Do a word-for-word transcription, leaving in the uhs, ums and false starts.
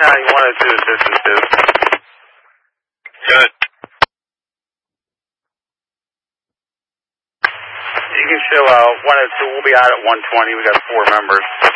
County one oh two assistance two. Good. You can show uh, one oh two. We'll be out at one twenty. We got four members.